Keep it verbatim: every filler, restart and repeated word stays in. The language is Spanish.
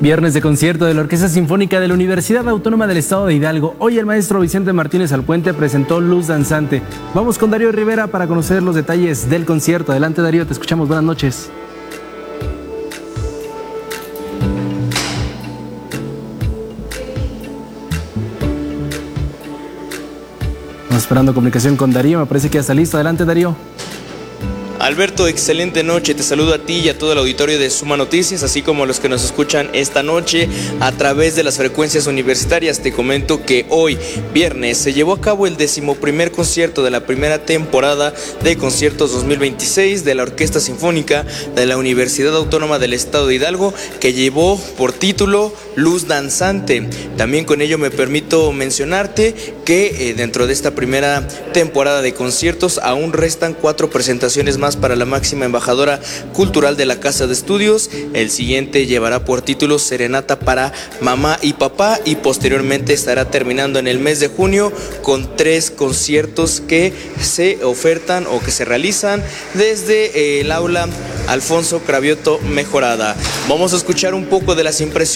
Viernes de concierto de la Orquesta Sinfónica de la Universidad Autónoma del Estado de Hidalgo. Hoy el maestro Vicente Martínez Alpuente presentó Luz Danzante. Vamos con Darío Rivera para conocer los detalles del concierto. Adelante, Darío, te escuchamos. Buenas noches. Estamos esperando comunicación con Darío. Me parece que ya está listo. Adelante, Darío. Alberto, excelente noche. Te saludo a ti y a todo el auditorio de Suma Noticias, así como a los que nos escuchan esta noche a través de las frecuencias universitarias. Te comento que hoy, viernes, se llevó a cabo el decimoprimer concierto de la primera temporada de conciertos dos mil veintiséis de la Orquesta Sinfónica de la Universidad Autónoma del Estado de Hidalgo, que llevó por título Luz Danzante. También con ello me permito mencionarte que eh, dentro de esta primera temporada de conciertos aún restan cuatro presentaciones más para la máxima embajadora cultural de la Casa de Estudios. El siguiente llevará por título Serenata para Mamá y Papá, y posteriormente estará terminando en el mes de junio con tres conciertos que se ofertan o que se realizan desde el aula Alfonso Cravioto Mejorada. Vamos a escuchar un poco de las impresiones